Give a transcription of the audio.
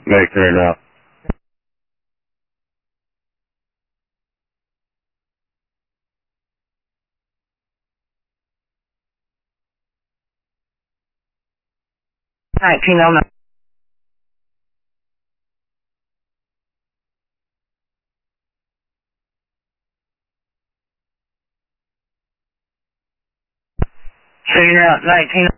Making it up. $19.09. So you're out 19.